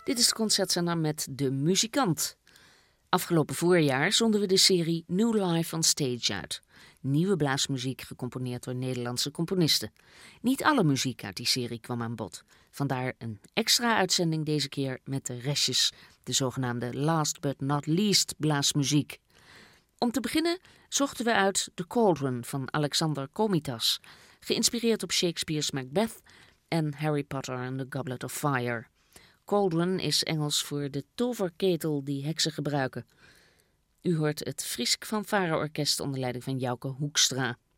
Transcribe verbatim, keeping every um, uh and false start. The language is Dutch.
Dit is de Concertzender met De Muzikant. Afgelopen voorjaar zonden we de serie New Life on Stage uit. Nieuwe blaasmuziek gecomponeerd door Nederlandse componisten. Niet alle muziek uit die serie kwam aan bod. Vandaar een extra uitzending deze keer met de restjes, de zogenaamde last but not least blaasmuziek. Om te beginnen zochten we uit The Cauldron van Alexander Komitas, geïnspireerd op Shakespeare's Macbeth en Harry Potter and the Goblet of Fire. Cauldron is Engels voor de toverketel die heksen gebruiken. U hoort het Friesk Fanfare Orkest onder leiding van Jouke Hoekstra.